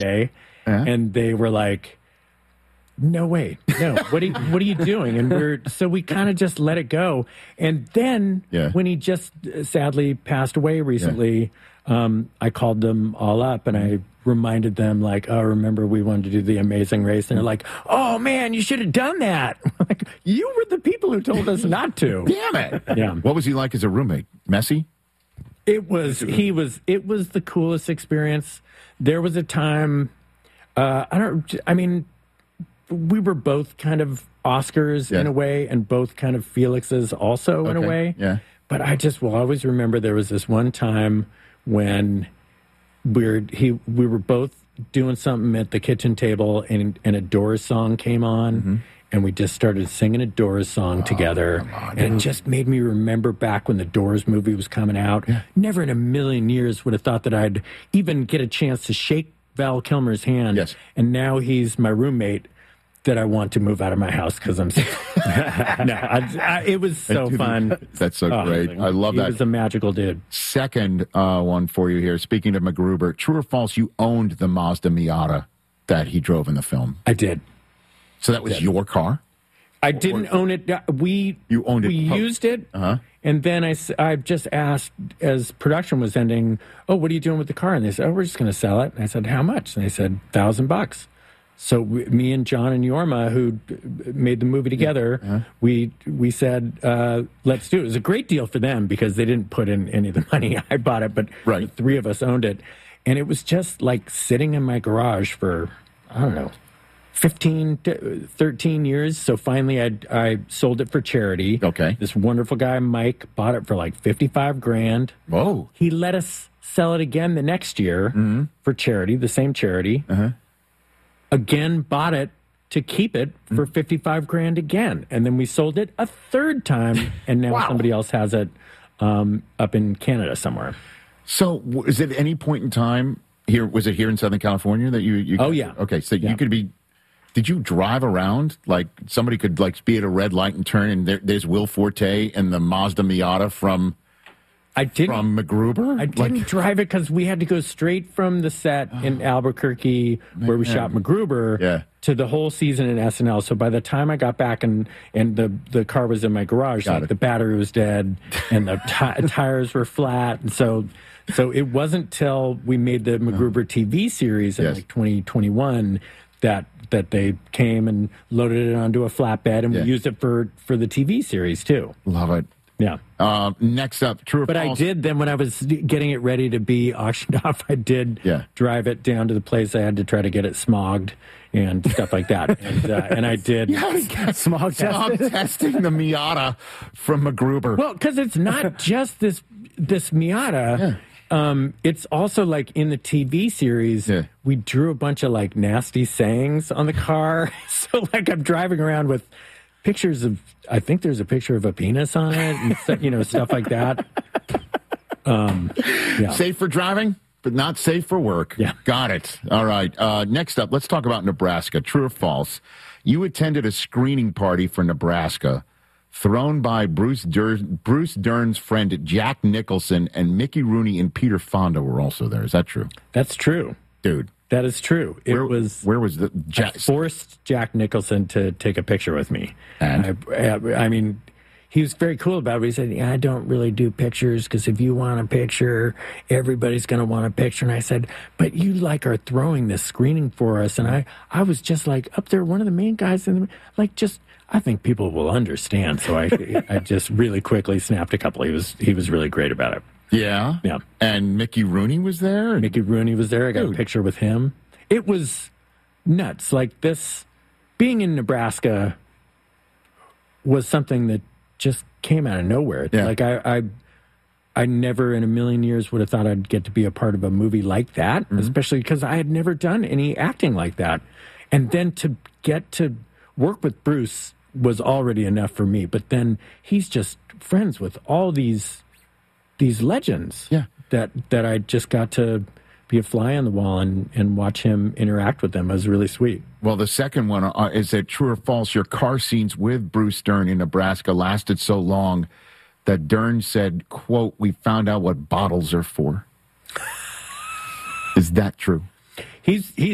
okay. And they were like, no, wait, no, what are you doing? And we kind of just let it go. And then when he just sadly passed away recently, I called them all up and I reminded them, like, oh, remember we wanted to do The Amazing Race? And they're like, oh man, you should have done that. Like, you were the people who told us not to. Damn it. Yeah. What was he like as a roommate? Messy? It was the coolest experience. There was a time, we were both kind of Oscars in a way, and both kind of Felixes also in a way. Yeah. But I just will always remember there was this one time when we were both doing something at the kitchen table, and a Doors song came on, and we just started singing a Doors song together. And it just made me remember back when the Doors movie was coming out. Yeah. Never in a million years would have thought that I'd even get a chance to shake Val Kilmer's hand. Yes. And now he's my roommate that I want to move out of my house because I'm it was so fun. That's so great. I love that. He was a magical dude. Second one for you here. Speaking of MacGruber, true or false, you owned the Mazda Miata that he drove in the film? I did. So that was your car? I didn't own it. You owned it. We used it. And then I just asked, as production was ending, oh, what are you doing with the car? And they said, oh, we're just going to sell it. And I said, how much? And they said, $1,000. So me and John and Yorma, who made the movie together, we said, let's do it. It was a great deal for them because they didn't put in any of the money. I bought it, but the three of us owned it. And it was just like sitting in my garage for, I don't know, 15 to 13 years. So finally I sold it for charity. Okay. This wonderful guy, Mike, bought it for like $55,000. Whoa. He let us sell it again the next year for charity, the same charity. Again, bought it to keep it for $55,000 again. And then we sold it a third time, and now somebody else has it up in Canada somewhere. So is it at any point in time here, was it here in Southern California that you Oh, yeah. Okay, so you could be, did you drive around? Like somebody could like be at a red light and turn, and there's Will Forte and the Mazda Miata from MacGruber? I didn't drive it because we had to go straight from the set in Albuquerque where we shot MacGruber to the whole season in SNL. So by the time I got back and the car was in my garage, the battery was dead and the tires were flat. And so it wasn't till we made the MacGruber TV series in like 2021 that they came and loaded it onto a flatbed, and we used it for the TV series too. Love it. Yeah. Next up, true or false? But I did, then when I was getting it ready to be auctioned off, I did drive it down to the place. I had to try to get it smogged and stuff like that. And I did. Smog testing the Miata from MacGruber. Well, because it's not just this Miata. It's also like in the TV series, we drew a bunch of like nasty sayings on the car. So like I'm driving around with pictures of, I think there's a picture of a penis on it, and stuff like that. Safe for driving, but not safe for work. Yeah. Got it. All right. Next up, let's talk about Nebraska. True or false? You attended a screening party for Nebraska thrown by Bruce Dern's friend Jack Nicholson, and Mickey Rooney and Peter Fonda were also there. Is that true? That's true. Dude. That is true. Where was the I forced Jack Nicholson to take a picture with me. And I mean, he was very cool about it. He said, I don't really do pictures because if you want a picture, everybody's going to want a picture. And I said, but you like are throwing this screening for us. And I was just like up there, one of the main guys in the, like, just, I think people will understand. So I just really quickly snapped a couple. He was really great about it. Yeah? Yeah. And Mickey Rooney was there? Mickey Rooney was there. I got a picture with him. It was nuts. Like this, being in Nebraska was something that just came out of nowhere. Yeah. Like I never in a million years would have thought I'd get to be a part of a movie like that, especially because I had never done any acting like that. And then to get to work with Bruce was already enough for me. But then he's just friends with all these legends that I just got to be a fly on the wall and watch him interact with them. It was really sweet. Well, the second one is that true or false, your car scenes with Bruce Dern in Nebraska lasted so long that Dern said, quote, we found out what bottles are for. Is that true? He's